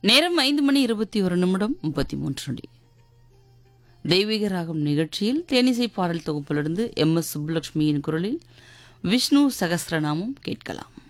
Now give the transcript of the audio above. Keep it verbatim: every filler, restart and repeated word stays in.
நேரம் ஐந்து மணி இருபத்தி ஒரு நிமிடம் முப்பத்தி மூன்று நொடி. தெய்வீக ராகம் நிகழ்ச்சியில் தேனிசை பாடல் தொகுப்பிலிருந்து எம் எஸ் சுப்புலட்சுமியின் குரலில் விஷ்ணு சகஸ்ரநாமம் கேட்கலாம்.